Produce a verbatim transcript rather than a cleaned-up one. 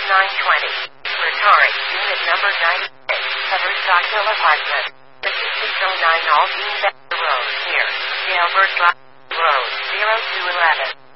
nine twenty. Rotary, unit number ninety-six, Shutterstockville Apartment. This is six oh nine Aldine Becker Road, near Jailbird Drive Road, zero two eleven.